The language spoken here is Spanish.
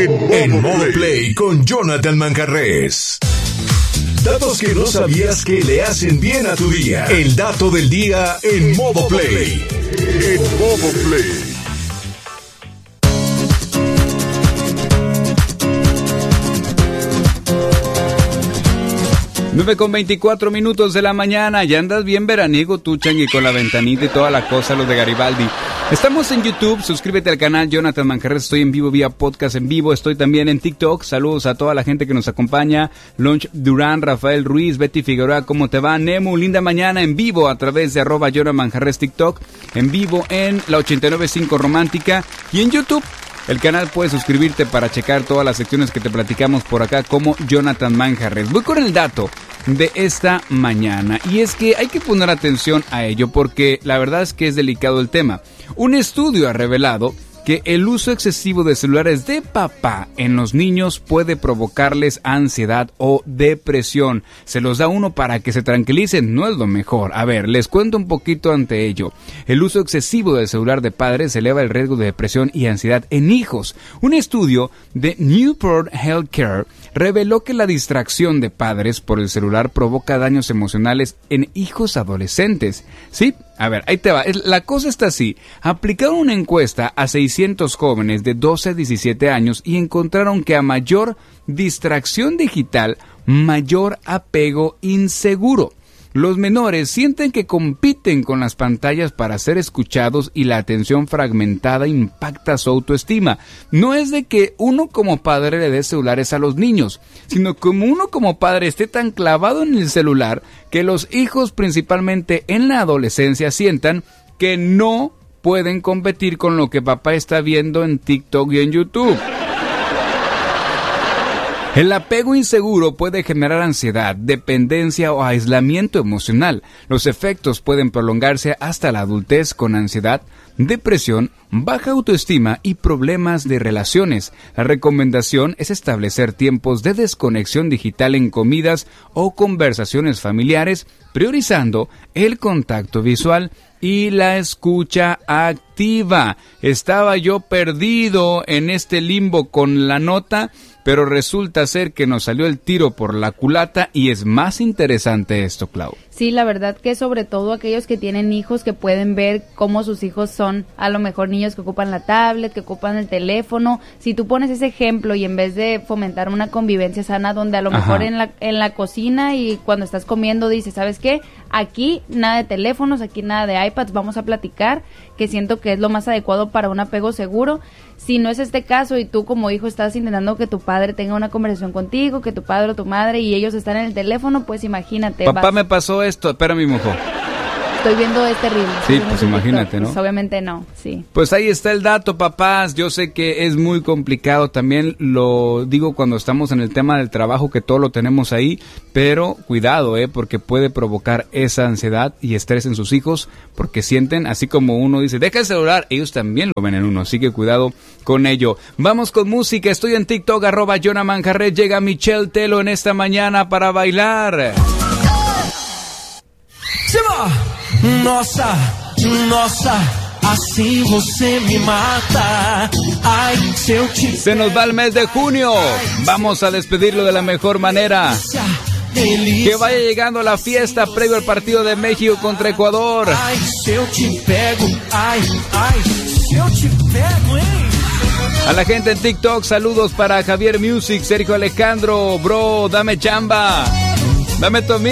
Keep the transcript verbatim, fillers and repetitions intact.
en, en Modo Play con Jonathan Manjarrés. Datos que no sabías que le hacen bien a tu día. El dato del día en Modo Play. En Modo Play. nueve con veinticuatro minutos de la mañana. Ya andas bien veraniego tú, Changi, con la ventanita y toda la cosa, los de Garibaldi. Estamos en YouTube, suscríbete al canal Jonathan Manjarrés. Estoy en vivo vía podcast en vivo. Estoy también en TikTok. Saludos a toda la gente que nos acompaña. Lonch Durán, Rafael Ruiz, Betty Figueroa, ¿cómo te va? Nemu, linda mañana en vivo a través de arroba Jonathan Manjarrés TikTok. En vivo en la ochenta y nueve punto cinco Romántica y en YouTube. El canal puedes suscribirte para checar todas las secciones que te platicamos por acá como Jonathan Manjarrés. Voy con el dato de esta mañana y es que hay que poner atención a ello porque la verdad es que es delicado el tema. Un estudio ha revelado que el uso excesivo de celulares de papá en los niños puede provocarles ansiedad o depresión. Se los da uno para que se tranquilicen, no es lo mejor. A ver, les cuento un poquito ante ello. El uso excesivo del celular de padres eleva el riesgo de depresión y ansiedad en hijos. Un estudio de Newport Healthcare reveló que la distracción de padres por el celular provoca daños emocionales en hijos adolescentes. ¿Sí? A ver, ahí te va. La cosa está así. Aplicaron una encuesta a seiscientos jóvenes de doce a diecisiete años y encontraron que a mayor distracción digital, mayor apego inseguro. Los menores sienten que compiten con las pantallas para ser escuchados y la atención fragmentada impacta su autoestima. No es de que uno como padre le dé celulares a los niños, sino como uno como padre esté tan clavado en el celular que los hijos, principalmente en la adolescencia, sientan que no pueden competir con lo que papá está viendo en TikTok y en YouTube. El apego inseguro puede generar ansiedad, dependencia o aislamiento emocional. Los efectos pueden prolongarse hasta la adultez con ansiedad, depresión, baja autoestima y problemas de relaciones. La recomendación es establecer tiempos de desconexión digital en comidas o conversaciones familiares, priorizando el contacto visual y la escucha activa. Estaba yo perdido en este limbo con la nota, pero resulta ser que nos salió el tiro por la culata y es más interesante esto, Clau. Sí, la verdad que sobre todo aquellos que tienen hijos que pueden ver cómo sus hijos son, a lo mejor niños que ocupan la tablet, que ocupan el teléfono. Si tú pones ese ejemplo y en vez de fomentar una convivencia sana donde a lo mejor en la, en la cocina y cuando estás comiendo dices, ¿sabes qué? Aquí nada de teléfonos, aquí nada de iPads, vamos a platicar, que siento que es lo más adecuado para un apego seguro. Si no es este caso y tú como hijo estás intentando que tu padre tenga una conversación contigo, que tu padre o tu madre y ellos están en el teléfono, pues imagínate. Papá, vas... me pasó esto, espérame, mojo. Estoy viendo este reel. Sí, pues imagínate, TikTok, ¿no? Pues obviamente no, sí. Pues ahí está el dato, papás. Yo sé que es muy complicado, también lo digo cuando estamos en el tema del trabajo, que todo lo tenemos ahí, pero cuidado, eh, porque puede provocar esa ansiedad y estrés en sus hijos, porque sienten, así como uno dice, deja el celular, ellos también lo ven en uno, así que cuidado con ello. Vamos con música, estoy en TikTok, arroba Jonathan Manjarrés, llega Michelle Telo en esta mañana para bailar. Se va. Nossa, nossa, assim você me mata. Ay, se eu te... Se nos va el mes de junio. Vamos a despedirlo de la mejor manera. Que vaya llegando la fiesta previo al partido de México contra Ecuador. Ay, se eu te pego, ay, ay, se eu te pego, hein. A la gente en TikTok, saludos para Javier Music, Sergio Alejandro, bro, dame chamba. Dame tu